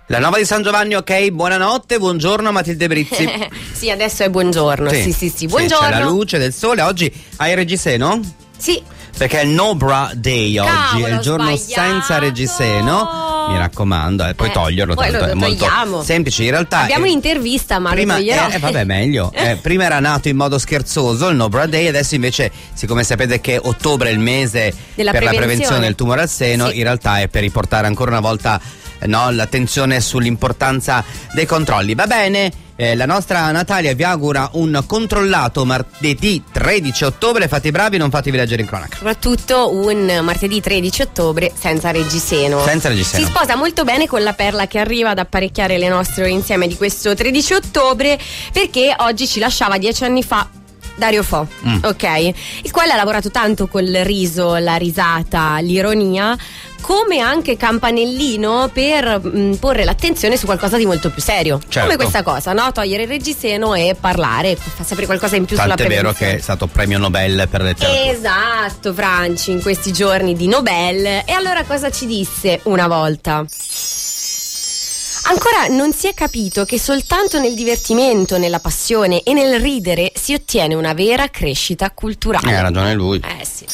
La nuova di San Giovanni, ok, buonanotte, buongiorno Matilde Brizzi. Sì, adesso è buongiorno. Sì, buongiorno. C'è la luce del sole. Oggi hai reggiseno? Sì. Perché è il No Bra Day oggi, Cavolo, è il giorno sbagliato. senza reggiseno. Mi raccomando, puoi toglierlo, poi tanto lo è molto togliamo. semplice. In realtà abbiamo un'intervista, ma prima, lo toglierò. vabbè, meglio. Prima era nato in modo scherzoso il No Bra Day, adesso invece, siccome sapete che ottobre è il mese Della per la prevenzione. prevenzione del tumore al seno, Sì. in realtà è per riportare ancora una volta l'attenzione sull'importanza dei controlli. Va bene? La nostra Natalia vi augura un controllato martedì 13 ottobre. Fate i bravi, non fatevi leggere in cronaca. Soprattutto un martedì 13 ottobre senza reggiseno. Senza reggiseno. Si sposa molto bene con la perla che arriva ad apparecchiare le nostre ore insieme di questo 13 ottobre, perché oggi ci lasciava 10 anni fa Dario Fo, ok? Il quale ha lavorato tanto col riso, la risata, l'ironia, come anche campanellino per porre l'attenzione su qualcosa di molto più serio. Certo. Come questa cosa, no? Togliere il reggiseno e parlare, fa sapere qualcosa in più Tanto sulla è vero prevenzione. che è stato premio Nobel per letteratura. Esatto, Franci, in questi giorni di Nobel. E allora cosa ci disse una volta? Ancora non si è capito che soltanto nel divertimento, nella passione e nel ridere si ottiene una vera crescita culturale. Ha ragione lui. Sì.